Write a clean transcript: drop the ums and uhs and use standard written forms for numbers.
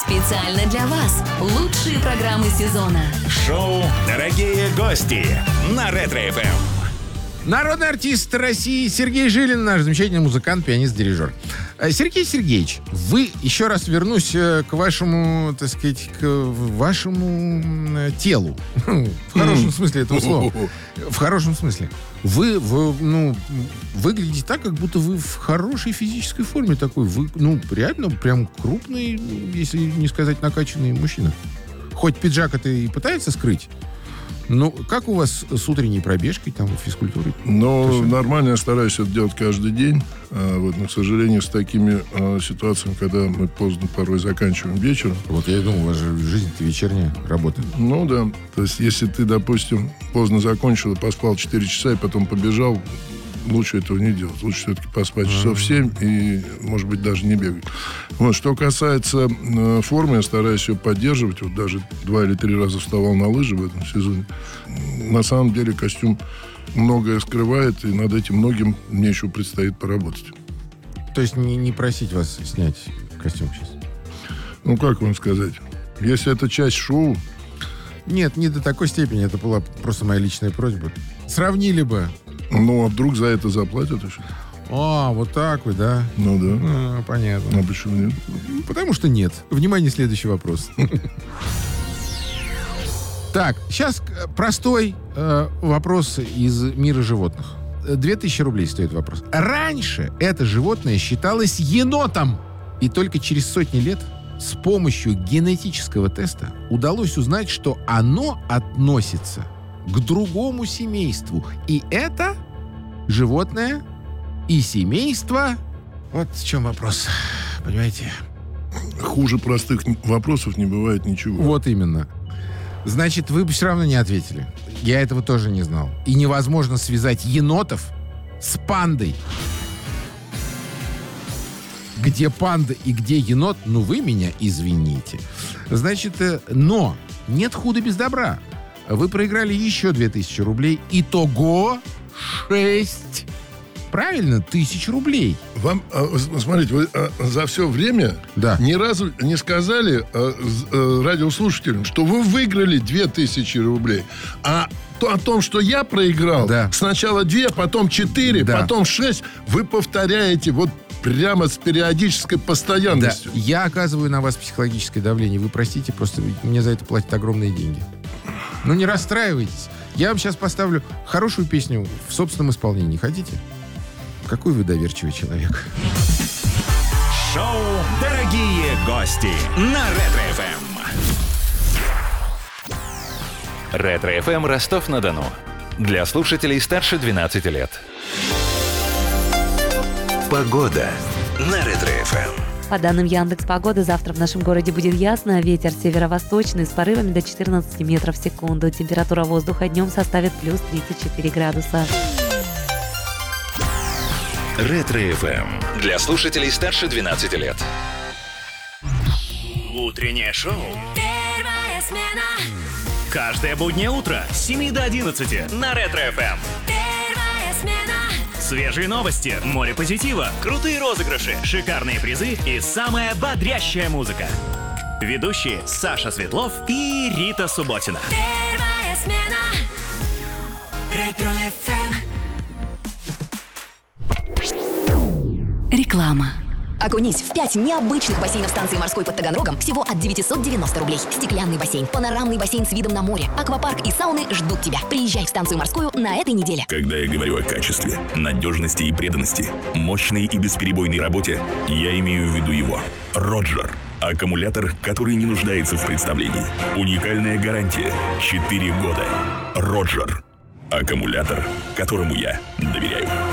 Специально для вас лучшие программы сезона. Шоу «Дорогие гости» на Ретро-ФМ. Народный артист России Сергей Жилин, наш замечательный музыкант, пианист, дирижер. Сергей Сергеевич, вы, еще раз вернусь к вашему, так сказать, к вашему телу. В хорошем смысле этого слова. В хорошем смысле. Вы выглядите так, как будто вы в хорошей физической форме такой. Вы, реально, прям крупный, если не сказать накачанный мужчина. Хоть пиджак это и пытается скрыть. Ну, как у вас с утренней пробежкой, там, физкультурой? Нормально, я стараюсь это делать каждый день. Но, к сожалению, с такими ситуациями, когда мы поздно порой заканчиваем вечером. Вот я и думал, у вас же жизнь-то вечерняя работает. Ну, да. То есть, если ты, допустим, поздно закончил и поспал 4 часа, и потом побежал, лучше этого не делать. Лучше все-таки поспать часов 7 и, может быть, даже не бегать. Вот. Что касается формы, я стараюсь ее поддерживать. Вот даже 2 или 3 раза вставал на лыжи в этом сезоне. На самом деле костюм многое скрывает, и над этим многим мне еще предстоит поработать. То есть не просить вас снять костюм сейчас? Ну, как вам сказать? Если это часть шоу... Нет, не до такой степени. Это была просто моя личная просьба. Сравнили бы. Ну, а вдруг за это заплатят еще? Вот так вы, да? Ну, да. Понятно. А почему нет? Потому что нет. Внимание, следующий вопрос. Так, сейчас простой вопрос из мира животных. 2000 рублей стоит вопрос. Раньше это животное считалось енотом. И только через сотни лет с помощью генетического теста удалось узнать, что оно относится к другому семейству. И это животное и семейство... Вот в чем вопрос. Понимаете? Хуже простых вопросов не бывает ничего. Вот именно. Значит, вы бы все равно не ответили. Я этого тоже не знал. И невозможно связать енотов с пандой. Где панда и где енот, вы меня извините. Значит, но нет худа без добра. Вы проиграли еще 2000 рублей. Итого 6. Правильно? 1000 рублей. Вам, смотрите, вы за все время ни разу не сказали радиослушателям, что вы выиграли 2000 рублей. А о том, что я проиграл, сначала 2, потом 4, потом 6, вы повторяете вот прямо с периодической постоянностью. Да. Я оказываю на вас психологическое давление. Вы простите, просто мне за это платят огромные деньги. Не расстраивайтесь. Я вам сейчас поставлю хорошую песню в собственном исполнении. Хотите? Какой вы доверчивый человек. Шоу «Дорогие гости» на Ретро-ФМ. Ретро-ФМ Ростов-на-Дону. Для слушателей старше 12 лет. Погода на Ретро-ФМ. По данным Яндекс.Погоды, завтра в нашем городе будет ясно. Ветер северо-восточный с порывами до 14 метров в секунду. Температура воздуха днем составит плюс 34 градуса. Ретро-ФМ. Для слушателей старше 12 лет. Утреннее шоу. Первая смена. Каждое буднее утро с 7 до 11 на Ретро-ФМ. Первая смена. Свежие новости, море позитива, крутые розыгрыши, шикарные призы и самая бодрящая музыка. Ведущие Саша Светлов и Рита Субботина. Первая смена. Ретро-ФМ. Реклама. Окунись в 5 необычных бассейнов станции морской под Таганрогом всего от 990 рублей. Стеклянный бассейн, панорамный бассейн с видом на море, аквапарк и сауны ждут тебя. Приезжай в станцию морскую на этой неделе. Когда я говорю о качестве, надежности и преданности, мощной и бесперебойной работе, я имею в виду его. Роджер. Аккумулятор, который не нуждается в представлении. Уникальная гарантия. 4 года. Роджер. Аккумулятор, которому я доверяю.